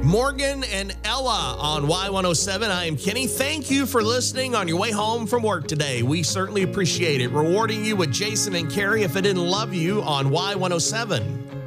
Morgan and Ella on Y107. I am Kenny. Thank you for listening on your way home from work today. We certainly appreciate it. Rewarding you with Jason and Carrie if I didn't love you on Y107.